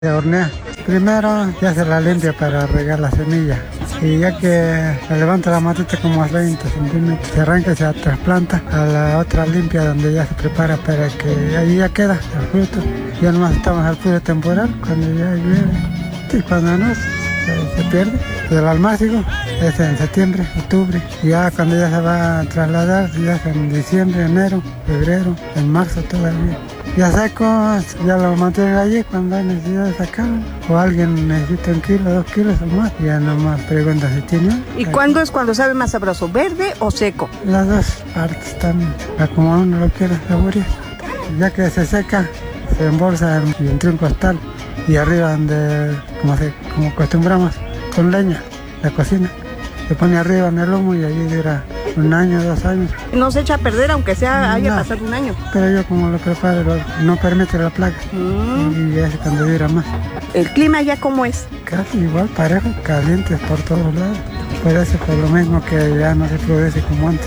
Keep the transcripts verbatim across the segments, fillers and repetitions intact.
Se hornea. Primero ya se la limpia para regar la semilla. Y ya que se levanta la matita como a veinte centímetros, se arranca y se trasplanta a la otra limpia donde ya se prepara para que ahí ya queda el fruto. Ya nomás estamos al fruto temporal cuando ya llueve. Y cuando no, se, se pierde. El almácigo es en septiembre, octubre. Ya cuando ya se va a trasladar, ya es en diciembre, enero, febrero, en marzo todavía. Ya seco, ya lo mantienen allí cuando hay necesidad de sacarlo. O alguien necesita un kilo, dos kilos o más, ya nomás pregunta si tiene. ¿Y cuándo es cuando sabe más sabroso, verde o seco? Las dos partes están, como uno lo quiere saborear. Ya que se seca, se embolsa en, entre un costal y arriba donde, como, se, como acostumbramos, con leña, la cocina. Se pone arriba en el lomo y allí dura un año, dos años. No se echa a perder aunque sea haya no, pasado un año. Pero yo como lo preparo, no permite la plaga. Mm. Y es cuando dura más. ¿El clima ya cómo es? Casi igual, parejo, calientes por todos lados. Por eso, por lo mismo que ya no se produce como antes.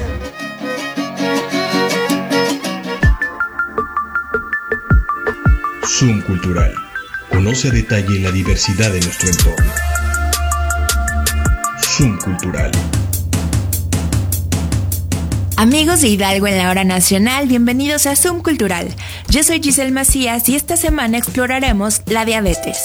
Zoom Cultural. Conoce a detalle la diversidad de nuestro entorno. Zoom Cultural. Amigos de Hidalgo en la Hora Nacional, bienvenidos a Zoom Cultural. Yo soy Giselle Macías y esta semana exploraremos la diabetes.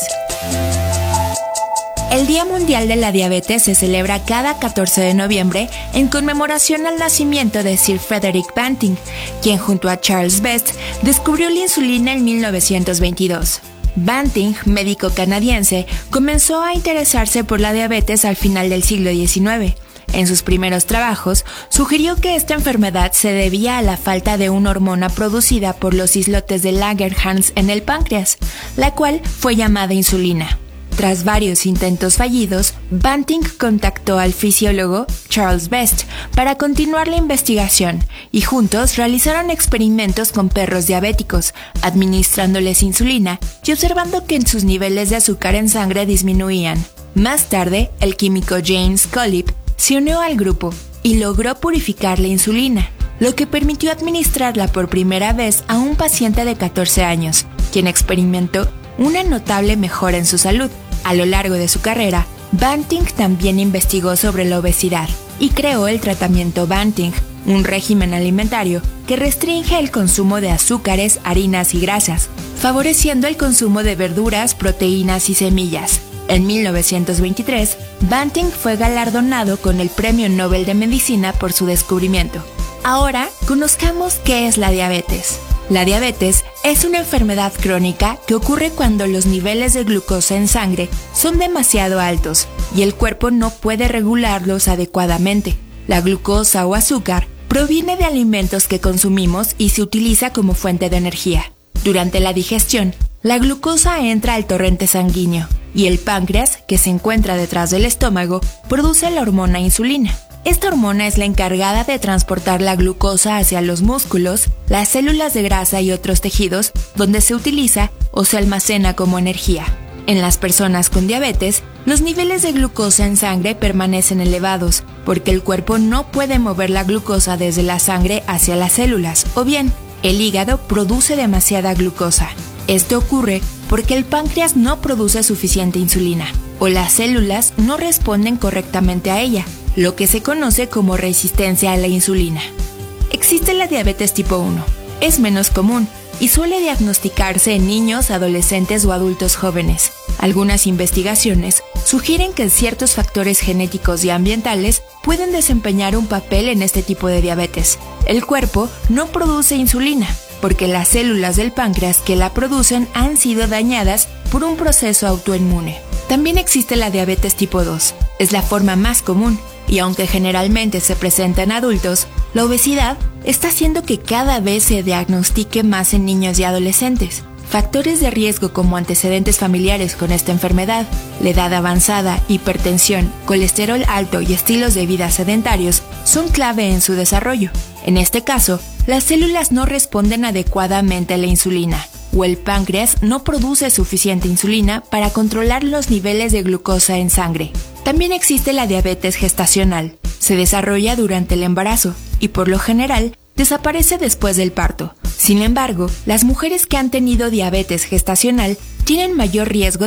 El Día Mundial de la Diabetes se celebra cada catorce de noviembre en conmemoración al nacimiento de Sir Frederick Banting, quien junto a Charles Best descubrió la insulina en mil novecientos veintidós. Banting, médico canadiense, comenzó a interesarse por la diabetes al final del siglo diecinueve. En sus primeros trabajos, sugirió que esta enfermedad se debía a la falta de una hormona producida por los islotes de Langerhans en el páncreas, la cual fue llamada insulina. Tras varios intentos fallidos, Banting contactó al fisiólogo Charles Best para continuar la investigación y juntos realizaron experimentos con perros diabéticos, administrándoles insulina y observando que sus niveles de azúcar en sangre disminuían. Más tarde, el químico James Collip se unió al grupo y logró purificar la insulina, lo que permitió administrarla por primera vez a un paciente de catorce años, quien experimentó una notable mejora en su salud. A lo largo de su carrera, Banting también investigó sobre la obesidad y creó el tratamiento Banting, un régimen alimentario que restringe el consumo de azúcares, harinas y grasas, favoreciendo el consumo de verduras, proteínas y semillas. En mil novecientos veintitrés, Banting fue galardonado con el Premio Nobel de Medicina por su descubrimiento. Ahora, conozcamos qué es la diabetes. La diabetes es una enfermedad crónica que ocurre cuando los niveles de glucosa en sangre son demasiado altos y el cuerpo no puede regularlos adecuadamente. La glucosa o azúcar proviene de alimentos que consumimos y se utiliza como fuente de energía. Durante la digestión, la glucosa entra al torrente sanguíneo y el páncreas, que se encuentra detrás del estómago, produce la hormona insulina. Esta hormona es la encargada de transportar la glucosa hacia los músculos, las células de grasa y otros tejidos, donde se utiliza o se almacena como energía. En las personas con diabetes, los niveles de glucosa en sangre permanecen elevados, porque el cuerpo no puede mover la glucosa desde la sangre hacia las células, o bien, el hígado produce demasiada glucosa. Esto ocurre porque el páncreas no produce suficiente insulina, o las células no responden correctamente a ella, lo que se conoce como resistencia a la insulina. Existe la diabetes tipo uno. Es menos común y suele diagnosticarse en niños, adolescentes o adultos jóvenes. Algunas investigaciones sugieren que ciertos factores genéticos y ambientales pueden desempeñar un papel en este tipo de diabetes. El cuerpo no produce insulina porque las células del páncreas que la producen han sido dañadas por un proceso autoinmune. También existe la diabetes tipo dos. Es la forma más común y aunque generalmente se presenta en adultos, la obesidad está haciendo que cada vez se diagnostique más en niños y adolescentes. Factores de riesgo como antecedentes familiares con esta enfermedad, la edad avanzada, hipertensión, colesterol alto y estilos de vida sedentarios son clave en su desarrollo. En este caso, las células no responden adecuadamente a la insulina, o el páncreas no produce suficiente insulina para controlar los niveles de glucosa en sangre. También existe la diabetes gestacional. Se desarrolla durante el embarazo y por lo general desaparece después del parto. Sin embargo, las mujeres que han tenido diabetes gestacional tienen mayor riesgo